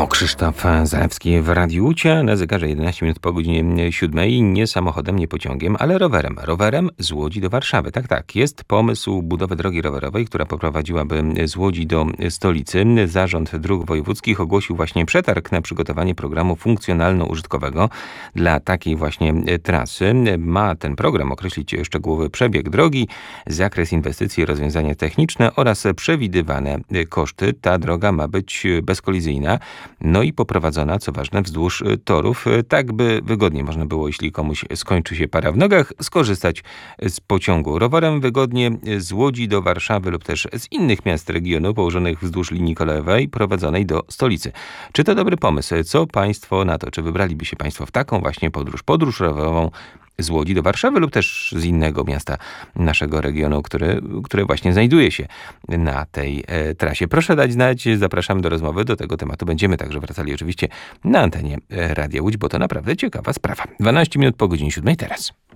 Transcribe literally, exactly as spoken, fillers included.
Krzysztof Zalewski w Radiu Łucie. Na zegarze jedenaście minut po godzinie siódmej. Nie samochodem, nie pociągiem, ale rowerem. Rowerem z Łodzi do Warszawy. Tak, tak. Jest pomysł budowy drogi rowerowej, która poprowadziłaby z Łodzi do stolicy. Zarząd Dróg Wojewódzkich ogłosił właśnie przetarg na przygotowanie programu funkcjonalno-użytkowego dla takiej właśnie trasy. Ma ten program określić szczegółowy przebieg drogi, zakres inwestycji, rozwiązania techniczne oraz przewidywane koszty. Ta droga ma być bezkolizyjna. No i poprowadzona, co ważne, wzdłuż torów, tak by wygodnie można było, jeśli komuś skończy się para w nogach, skorzystać z pociągu rowerem wygodnie z Łodzi do Warszawy lub też z innych miast regionu położonych wzdłuż linii kolejowej prowadzonej do stolicy. Czy to dobry pomysł? Co Państwo na to? Czy wybraliby się Państwo w taką właśnie podróż, podróż rowerową z Łodzi do Warszawy lub też z innego miasta naszego regionu, który, które właśnie znajduje się na tej e, trasie? Proszę dać znać, zapraszam do rozmowy. Do tego tematu będziemy także wracali oczywiście na antenie Radia Łódź, bo to naprawdę ciekawa sprawa. dwanaście minut po godzinie siódmej teraz.